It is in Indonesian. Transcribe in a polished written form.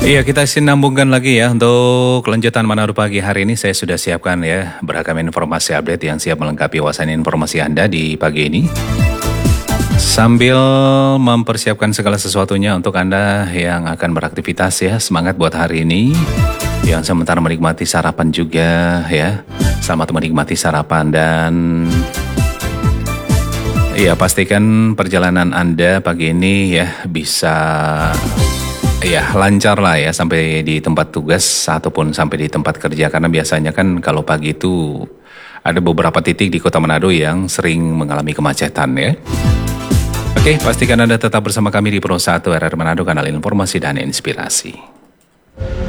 Iya, kita sinambungkan lagi ya untuk kelanjutan Manado pagi hari ini. Saya sudah siapkan ya beragam informasi update yang siap melengkapi wawasan informasi Anda di pagi ini. Sambil mempersiapkan segala sesuatunya untuk Anda yang akan beraktivitas ya. Semangat buat hari ini. Yang sementara menikmati sarapan juga ya. Selamat menikmati sarapan dan ya pastikan perjalanan Anda pagi ini ya bisa ya lancar lah ya sampai di tempat tugas ataupun sampai di tempat kerja. Karena biasanya kan kalau pagi itu ada beberapa titik di Kota Manado yang sering mengalami kemacetan ya. Oke, pastikan Anda tetap bersama kami di Pro 1 RR Manado, kanal informasi dan inspirasi.